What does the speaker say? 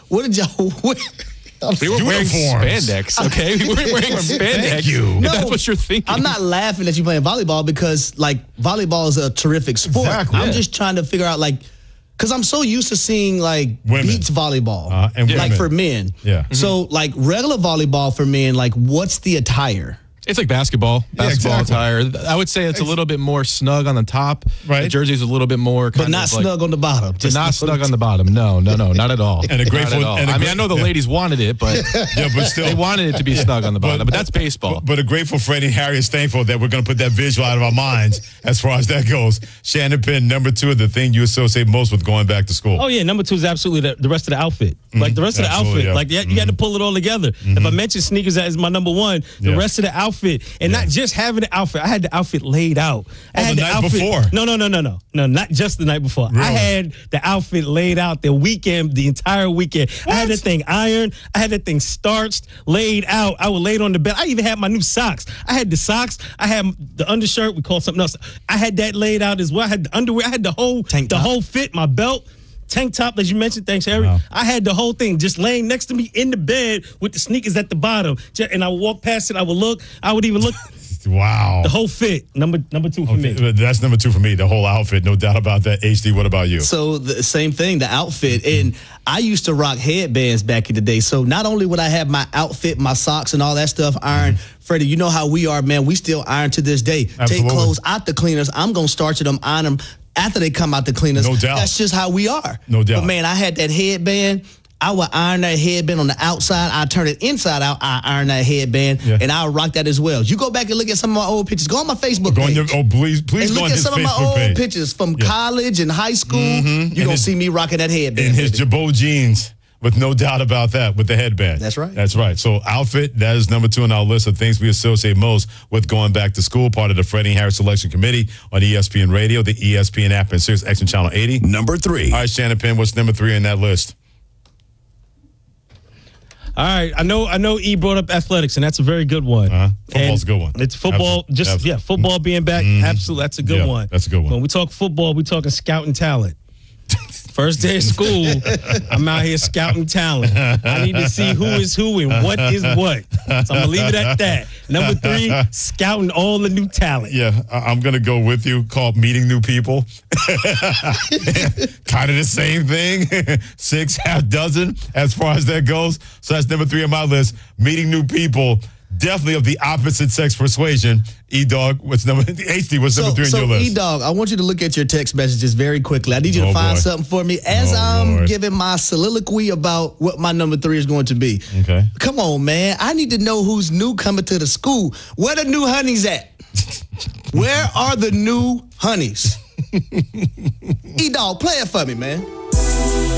What did y'all wear? We were wearing spandex, okay? We weren't wearing spandex. Thank you. No, that's what you're thinking. I'm not laughing at you playing volleyball because, like, volleyball is a terrific sport. Exactly. I'm just trying to figure out, like, because I'm so used to seeing, like, women. beach volleyball. And like, women. for men. Yeah. So, like, regular volleyball for men, like, what's the attire? It's like basketball exactly. attire. I would say it's a little bit more snug on the top. Right. The jersey's a little bit more kind But not of like, snug on the bottom. But not snug on the bottom. No, not at all. And a grateful. Not at all. I know the ladies wanted it, but but still, they wanted it to be snug on the bottom. But that's baseball. But a grateful Freddie and Harry is thankful that we're going to put that visual out of our minds as far as that goes. Shannon Penn, number 2, the thing you associate most with going back to school. Oh, yeah. Number 2 is absolutely the rest of the outfit. Like, the rest of the Absolutely, outfit. yeah. Like, you had to pull it all together. If I mention sneakers as my number 1, the rest of the outfit, and not just having the outfit. I had the outfit laid out. I had the night outfit, before? No, not just the night before. Really? I had the outfit laid out the entire weekend. I had that thing ironed. I had that thing starched, laid out. I would lay it on the bed. I even had my new socks. I had the socks. I had the undershirt. We call something else. I had that laid out as well. I had the underwear. I had the whole whole fit, my belt. Tank top, as you mentioned, thanks, Harry. Wow. I had the whole thing just laying next to me in the bed with the sneakers at the bottom. And I would walk past it. I would look. I would even look. Wow. The whole fit, number 2 for me. That's number 2 for me, the whole outfit. No doubt about that. HD, what about you? So the same thing, the outfit. And I used to rock headbands back in the day. So not only would I have my outfit, my socks and all that stuff ironed, Freddie, you know how we are, man. We still iron to this day. Absolutely. Take clothes out the cleaners. I'm going to starch them, iron them after they come out the cleaners. No doubt. That's just how we are. No doubt. But, man, I had that headband. I would iron that headband on the outside. I turn it inside out. I iron that headband, and I rock that as well. You go back and look at some of my old pictures. Go on my Facebook page. Please And go look on at his some of my Facebook old page. pictures from college and high school. You're going to see me rocking that headband. In his baby. Jabot jeans, with no doubt about that, with the headband. That's right. That's right. So outfit, that is number 2 on our list of things we associate most with going back to school, part of the Freddie and Harry Selection Committee on ESPN Radio, the ESPN app, and Sirius XM Channel 80. Number 3. All right, Shannon Penn, what's number 3 on that list? All right, I know. E brought up athletics, and that's a very good one. Football's a good one. It's football. Absolutely. Football being back. Absolutely, that's a good one. That's a good one. When we talk football, we talking scouting talent. First day of school, I'm out here scouting talent. I need to see who is who and what is what. So I'm going to leave it at that. Number 3, scouting all the new talent. Yeah, I'm going to go with you, called meeting new people. Kind of the same thing. 6, half dozen as far as that goes. So that's number 3 on my list, meeting new people. Definitely of the opposite sex persuasion. E-Dog, what's number 3 on your list? E-Dog, I want you to look at your text messages very quickly. I need you to find something for me as Lord. giving my soliloquy about what my number 3 is going to be. Okay. Come on, man. I need to know who's new coming to the school. Where the new honeys at? Where are the new honeys? E-Dog, play it for me, man.